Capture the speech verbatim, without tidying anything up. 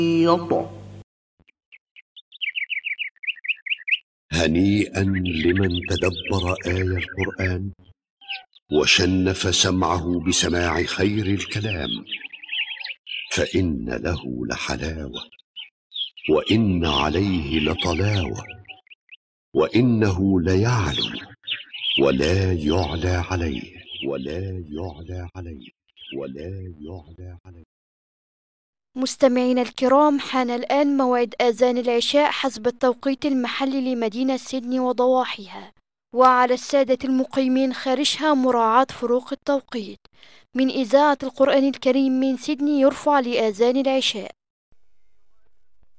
هنيئا لمن تدبر آي القرآن وشنف سمعه بسماع خير الكلام، فإن له لحلاوة وإن عليه لطلاوة، وإنه ليعلو ولا يعلى عليه ولا يعلى عليه ولا يعلى عليه. مستمعينا الكرام، حان الآن موعد آذان العشاء حسب التوقيت المحلي لمدينة سيدني وضواحيها، وعلى السادة المقيمين خارجها مراعاة فروق التوقيت. من إذاعة القرآن الكريم من سيدني يرفع لآذان العشاء.